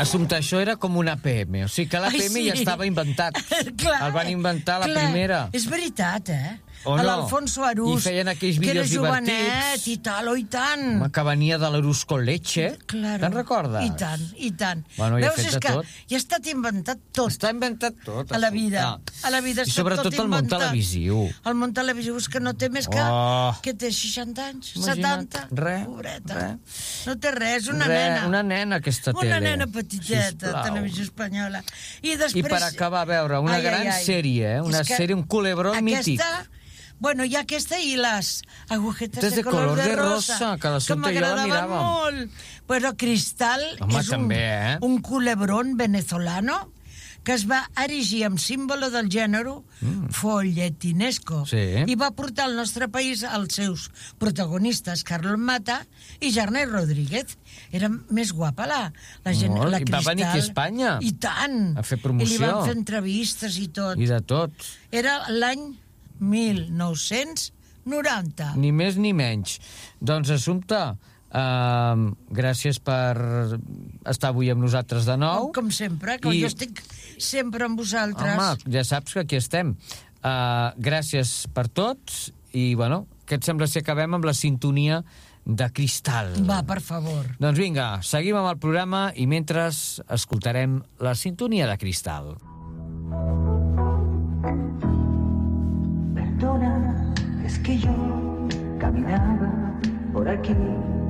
Assumpte, això era com una APM, o sigui que l'APM ja estava inventat. Clar, el van inventar la primera. És veritat, O no? L'Alfonso Arús, I feien aquells que era vídeos jovenet i tal, i tant. Que venia de l'Arús con leche. Claro. Te'n recordes? I tant, i tant. Bueno, ja Veus, és que ja ha estat inventat tot. Està inventat tot. A la vida. A la vida I sobretot el món televisiu. El món televisiu és que no té més que... Que té 60 anys, 70. Res. Pobreta. No té res, una nena. Una nena, aquesta tele. Una nena petiteta, Televisió Espanyola. I després... I per acabar, a veure, una gran sèrie, una sèrie, un culebrón mític. Bueno, hi ha aquesta i les agujetes de color de rosa, que l'assumpte jo la mirava. Molt. Bueno, Cristal és un culebrón venezolano que es va erigir amb símbolo del gènere folletinesco i va portar al nostre país els seus protagonistes, Carlos Mata i Jarnet Rodríguez. Era més guapa la gent, la Cristal. Va venir aquí a Espanya. I tant. A fer promoció. I li van fer entrevistes i tot. I de tot. Era l'any 1990. Ni més ni menys. Doncs, Assumpte, gràcies per estar avui amb nosaltres de nou. Com sempre, que jo estic sempre amb vosaltres. Home, ja saps que aquí estem. Gràcies per tots i, bueno, què et sembla si acabem amb la sintonia de Cristal? Va, per favor. Doncs vinga, seguim amb el programa i mentre escoltarem la sintonia de Cristal. Perdona, es que yo caminaba por aquí